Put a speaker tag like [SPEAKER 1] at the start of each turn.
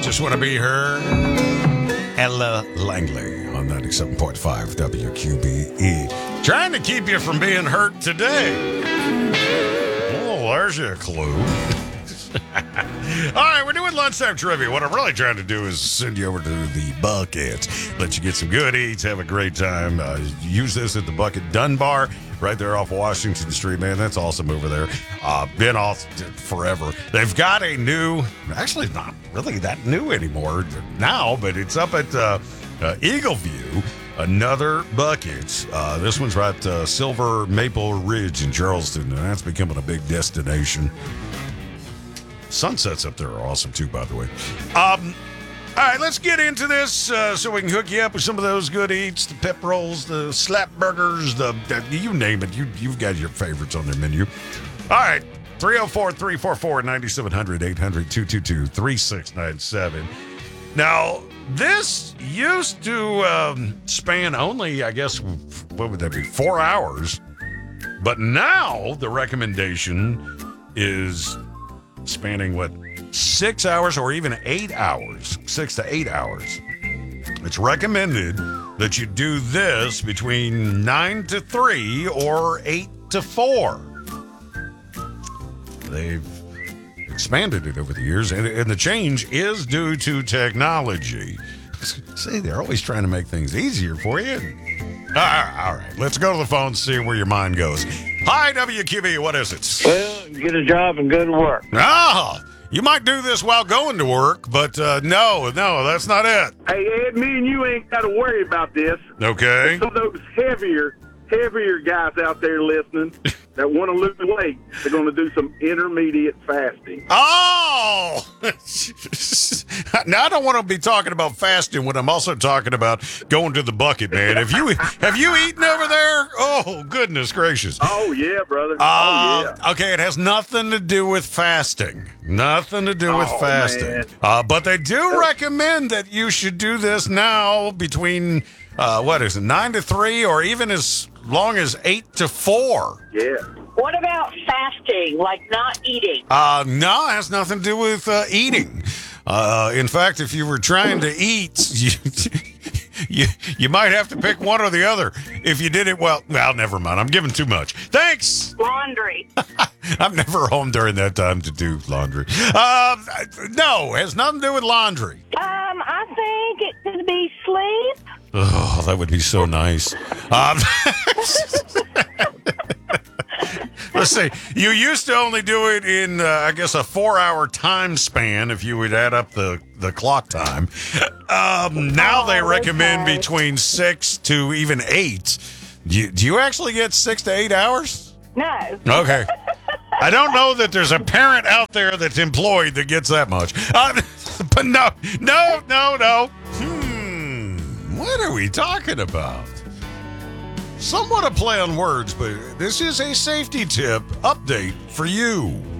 [SPEAKER 1] Just want to be her. Ella Langley on 97.5 WQBE. Trying to keep you from being hurt today. Oh, there's your clue. All right, we're doing lunchtime trivia. What I'm really trying to do is send you over to the Bucket, let you get some good eats, have a great time. Use this at the Bucket Dunbar, right there off Washington Street, man. That's awesome over there. Been off forever. They've got a new, actually not really that new anymore now, but it's up at Eagle View. Another Bucket. This one's right Silver Maple Ridge in Charleston, and that's becoming a big destination. Sunsets up there are awesome too, by the way. All right, let's get into this so we can hook you up with some of those good eats, the pep rolls, the slap burgers, the you name it. You've got your favorites on their menu. All right, 304-344-9700, 800-222-3697. Now, this used to span only, I guess, what would that be, 4 hours. But now the recommendation is spanning, 6 hours or even 8 hours, 6 to 8 hours. It's recommended that you do this between 9 to 3 or 8 to 4. They've expanded it over the years, and the change is due to technology. See, they're always trying to make things easier for you. All right, let's go to the phone and see where your mind goes. Hi, WQB, what is it?
[SPEAKER 2] Well, get a job and go to work.
[SPEAKER 1] Ah, you might do this while going to work, but no, that's not it.
[SPEAKER 2] Hey, Ed, me and you ain't got to worry about this.
[SPEAKER 1] Okay.
[SPEAKER 2] Some of those heavier guys out there listening that want to lose weight, they're going to do some intermediate fasting.
[SPEAKER 1] Oh! Now, I don't want to be talking about fasting when I'm also talking about going to the Bucket, man. Have you eaten over there? Oh, goodness gracious.
[SPEAKER 2] Oh, yeah, brother. Oh, yeah.
[SPEAKER 1] Okay, it has nothing to do with fasting. Nothing to do with fasting. But they do recommend that you should do this now between, 9 to 3 or even as long as 8 to 4.
[SPEAKER 2] Yeah.
[SPEAKER 3] What about fasting, like not eating?
[SPEAKER 1] No, it has nothing to do with eating. In fact, if you were trying to eat, you might have to pick one or the other. If you did it well, never mind. I'm giving too much. Thanks.
[SPEAKER 3] Laundry.
[SPEAKER 1] I'm never home during that time to do laundry. No, it has nothing to do with laundry.
[SPEAKER 3] I think it could be sleep.
[SPEAKER 1] Oh, that would be so nice. Let's see. You used to only do it in, I guess, a 4-hour time span if you would add up the clock time. Now they recommend between 6 to even 8. Do you actually get 6 to 8 hours?
[SPEAKER 3] No.
[SPEAKER 1] Okay. I don't know that there's a parent out there that's employed that gets that much. But no. What are we talking about? Somewhat a play on words, but this is a safety tip update for you.